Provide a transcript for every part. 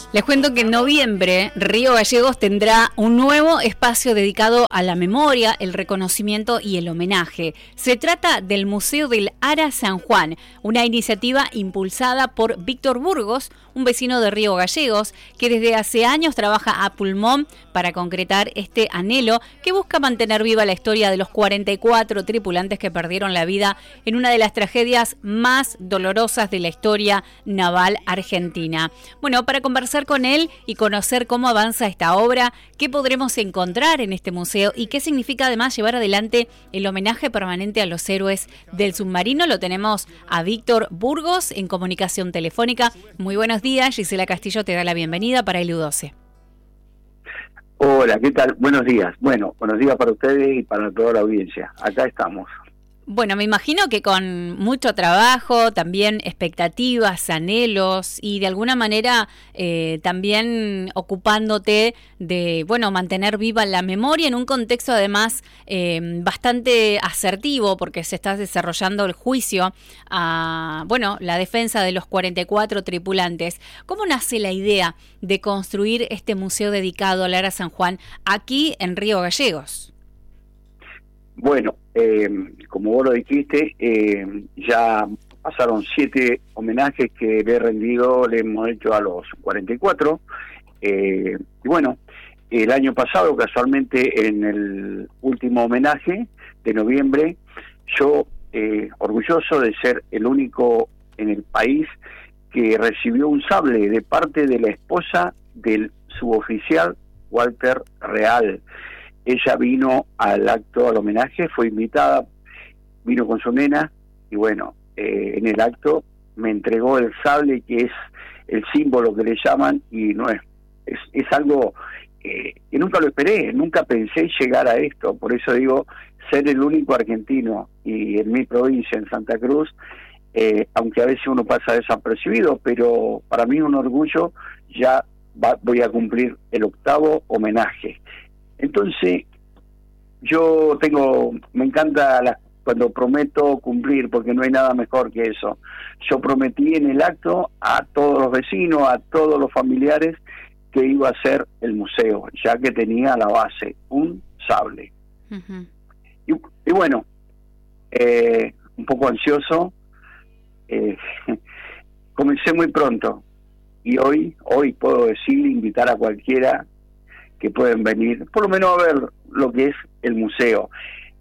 Les cuento que en noviembre Río Gallegos tendrá un nuevo espacio dedicado a la memoria, el reconocimiento y el homenaje. Se trata del Museo del Ara San Juan, una iniciativa impulsada por Víctor Burgos, un vecino de Río Gallegos, que desde hace años trabaja a pulmón para concretar este anhelo que busca mantener viva la historia de los 44 tripulantes que perdieron la vida en una de las tragedias más dolorosas de la historia naval argentina. Bueno, para conversar con él y conocer cómo avanza esta obra, qué podremos encontrar en este museo y qué significa además llevar adelante el homenaje permanente a los héroes del submarino, lo tenemos a Víctor Burgos en comunicación telefónica. Muy buenos días, Gisela Castillo te da la bienvenida para el U12. Hola, ¿qué tal? Buenos días. Bueno, buenos días para ustedes y para toda la audiencia. Acá estamos. Bueno, me imagino que con mucho trabajo, también expectativas, anhelos y de alguna manera también ocupándote de, bueno, mantener viva la memoria en un contexto además bastante asertivo porque se está desarrollando el juicio a, bueno, la defensa de los 44 tripulantes. ¿Cómo nace la idea de construir este museo dedicado al Ara San Juan aquí en Río Gallegos? Bueno, como vos lo dijiste, ya pasaron 7 homenajes que le hemos hecho a los 44. Y bueno, el año pasado, casualmente, en el último homenaje de noviembre, yo, orgulloso de ser el único en el país que recibió un sable de parte de la esposa del suboficial Walter Real. Ella vino al acto, al homenaje, fue invitada, vino con su nena y bueno, en el acto me entregó el sable que es el símbolo que le llaman y no es algo que nunca lo esperé, nunca pensé llegar a esto, por eso digo, ser el único argentino y en mi provincia, en Santa Cruz, aunque a veces uno pasa desapercibido, pero para mí es un orgullo, ya voy a cumplir el 8º homenaje. Entonces, me encanta cuando prometo cumplir, porque no hay nada mejor que eso. Yo prometí en el acto a todos los vecinos, a todos los familiares, que iba a hacer el museo, ya que tenía la base, un sable. Uh-huh. Y bueno, un poco ansioso, comencé muy pronto, y hoy puedo decir, invitar a cualquiera que pueden venir, por lo menos a ver lo que es el museo,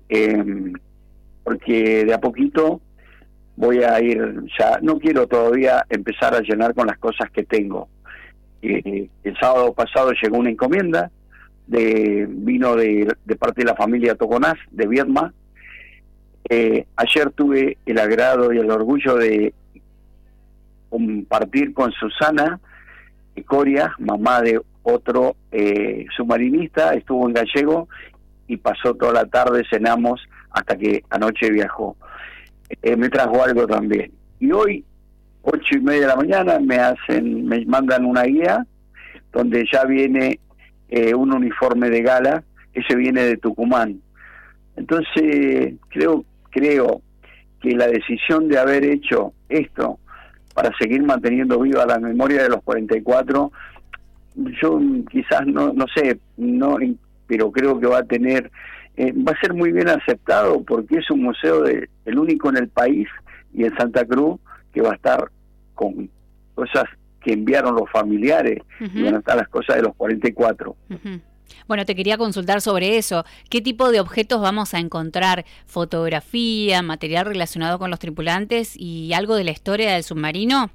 porque de a poquito voy a ir, ya no quiero todavía empezar a llenar con las cosas que tengo. El sábado pasado llegó una encomienda, vino de parte de la familia Toconás, de Viedma. Ayer tuve el agrado y el orgullo de compartir con Susana Coria, mamá de otro submarinista, estuvo en Gallego y pasó toda la tarde, cenamos hasta que anoche viajó. Me trajo algo también. Y hoy, 8:30 de la mañana, me mandan una guía donde ya viene un uniforme de gala, ese viene de Tucumán. Entonces, creo que la decisión de haber hecho esto para seguir manteniendo viva la memoria de los 44, yo quizás no sé, pero creo que va a ser muy bien aceptado porque es un museo el único en el país y en Santa Cruz que va a estar con cosas que enviaron los familiares. Uh-huh. Y van a estar las cosas de los 44. Uh-huh. Bueno, te quería consultar sobre eso. ¿Qué tipo de objetos vamos a encontrar? ¿Fotografía, material relacionado con los tripulantes y algo de la historia del submarino?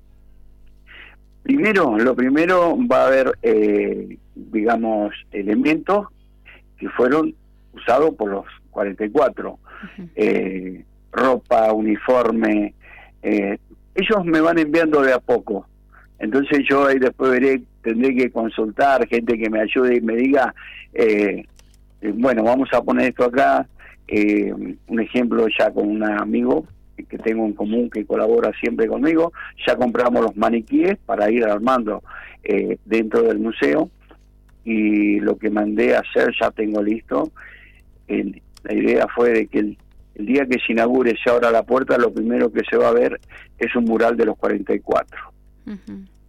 Lo primero va a haber, digamos, elementos que fueron usados por los 44. Uh-huh. Ropa, uniforme. Ellos me van enviando de a poco. Entonces yo ahí después tendré que consultar gente que me ayude y me diga, bueno, vamos a poner esto acá. Un ejemplo ya con un amigo que tengo en común que colabora siempre conmigo, ya compramos los maniquíes para ir armando dentro del museo y lo que mandé a hacer ya tengo listo. La idea fue de que el día que se inaugure, se abra la puerta, lo primero que se va a ver es un mural de los 44. Uh-huh.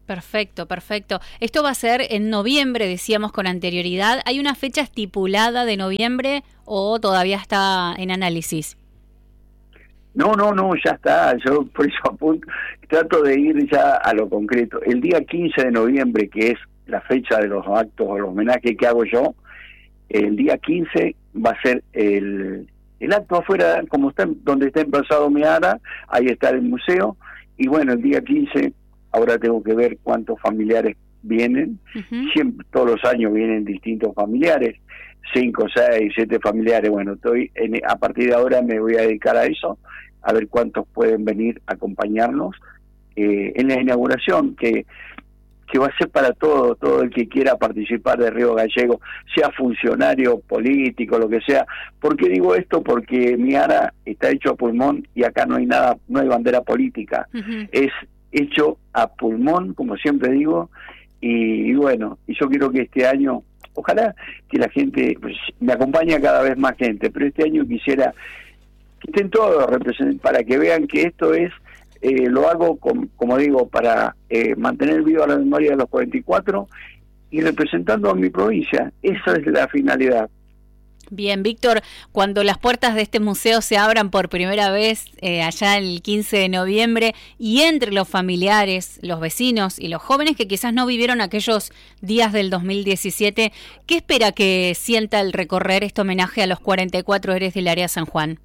Perfecto, perfecto. Esto va a ser en noviembre, decíamos con anterioridad. ¿Hay una fecha estipulada de noviembre o todavía está en análisis? No, ya está. Yo por eso trato de ir ya a lo concreto. El día 15 de noviembre, que es la fecha de los actos o los homenajes que hago yo, el día 15 va a ser el acto afuera, como está, donde está emplazado mi ara, ahí está el museo, y bueno, el día 15, ahora tengo que ver cuántos familiares vienen. Uh-huh. Siempre, todos los años vienen distintos familiares, 5, 6, 7 familiares. Bueno, a partir de ahora me voy a dedicar a eso, a ver cuántos pueden venir a acompañarnos en la inauguración, que va a ser para todo el que quiera participar de Río Gallegos, sea funcionario político, lo que sea. ¿Por qué digo esto? Porque mi ara está hecho a pulmón y acá no hay bandera política. Uh-huh. Es hecho a pulmón, como siempre digo, y bueno, y yo quiero que este año, ojalá que la gente, pues, me acompañe cada vez más gente, pero este año quisiera que estén todos representados para que vean que esto es, lo hago, como digo, para mantener viva la memoria de los 44 y representando a mi provincia. Esa es la finalidad. Bien, Víctor, cuando las puertas de este museo se abran por primera vez allá el 15 de noviembre y entre los familiares, los vecinos y los jóvenes que quizás no vivieron aquellos días del 2017, ¿qué espera que sienta el recorrer este homenaje a los 44 héroes del área San Juan?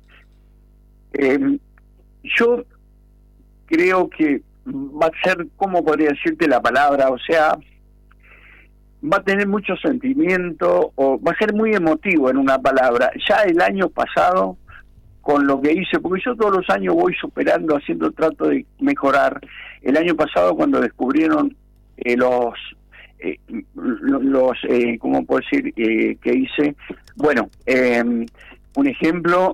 Yo creo que va a ser, ¿cómo podría decirte la palabra? O sea, va a tener mucho sentimiento, o va a ser muy emotivo en una palabra. Ya el año pasado, con lo que hice, porque yo todos los años voy superando, trato de mejorar. El año pasado, cuando descubrieron ¿cómo puedo decir? Que hice, bueno, un ejemplo,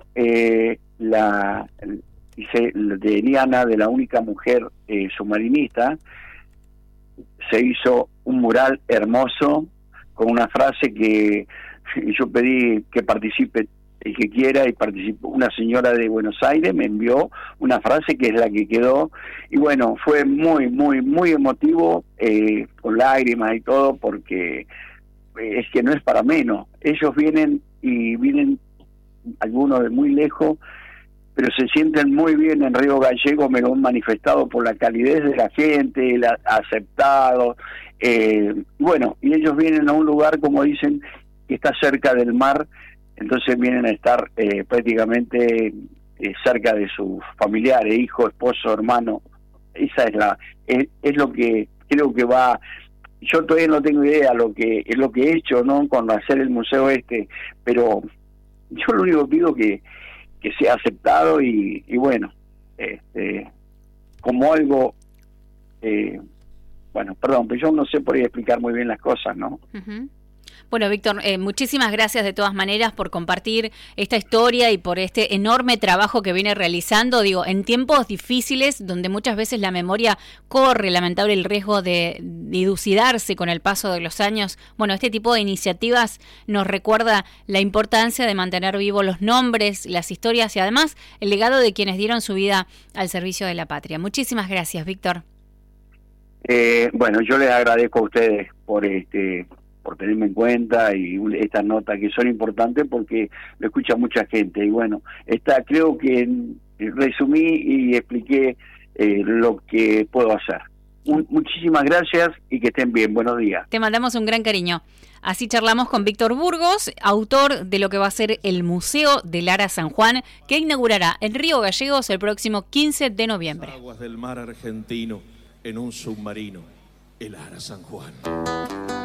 hice de Eliana, de la única mujer submarinista. Se hizo un mural hermoso con una frase que yo pedí que participe el que quiera, y participó una señora de Buenos Aires, me envió una frase que es la que quedó, y bueno, fue muy, muy, muy emotivo, con lágrimas y todo, porque es que no es para menos. Ellos vienen algunos de muy lejos, pero se sienten muy bien en Río Gallegos, me lo han manifestado por la calidez de la gente, aceptado. Bueno, y ellos vienen a un lugar, como dicen, que está cerca del mar, entonces vienen a estar prácticamente cerca de sus familiares, hijo, esposo, hermano. Esa es lo que creo que va. Yo todavía no tengo idea lo que he hecho, ¿no?, con hacer el museo pero yo lo único que pido que sea aceptado y bueno, como algo, bueno, perdón, pero yo no sé por ahí explicar muy bien las cosas, ¿no? Uh-huh. Bueno, Víctor, muchísimas gracias de todas maneras por compartir esta historia y por este enorme trabajo que viene realizando, digo, en tiempos difíciles donde muchas veces la memoria corre lamentable el riesgo de dilucidarse con el paso de los años. Bueno, este tipo de iniciativas nos recuerda la importancia de mantener vivos los nombres, las historias y además el legado de quienes dieron su vida al servicio de la patria. Muchísimas gracias, Víctor. Bueno, yo les agradezco a ustedes por tenerme en cuenta y estas notas que son importantes porque lo escucha mucha gente. Y bueno, creo que resumí y expliqué lo que puedo hacer. Muchísimas gracias y que estén bien. Buenos días. Te mandamos un gran cariño. Así charlamos con Víctor Burgos, autor de lo que va a ser el Museo del Ara San Juan, que inaugurará en Río Gallegos el próximo 15 de noviembre. Aguas del mar argentino en un submarino, el Ara San Juan.